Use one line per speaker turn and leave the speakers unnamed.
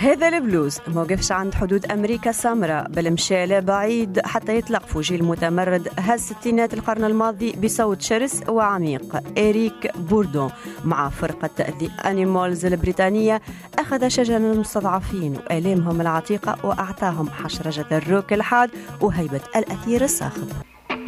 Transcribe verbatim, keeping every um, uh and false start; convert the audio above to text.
هذا البلوز موقفش عند حدود أمريكا السمراء، بل مشى لبعيد حتى يطلق في جيل متمرد هز ستينات القرن الماضي بصوت شرس وعميق. إريك بوردون مع فرقة ذي أنيمالز البريطانية أخذ شجن المستضعفين وآلامهم العتيقة وأعطاهم حشرجة الروك الحاد وهيبة الأثير الصاخب.